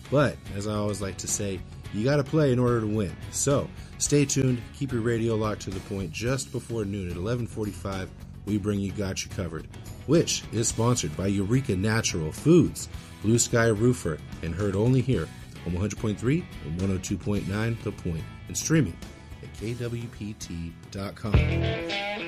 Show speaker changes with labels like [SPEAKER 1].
[SPEAKER 1] But, as I always like to say, you got to play in order to win. So, stay tuned, keep your radio locked to the point. Just before noon at 11:45, we bring you Got You Covered, which is sponsored by Eureka Natural Foods, Blue Sky Roofer, and heard only here on 100.3 and 102.9 The Point, and streaming at kwpt.com.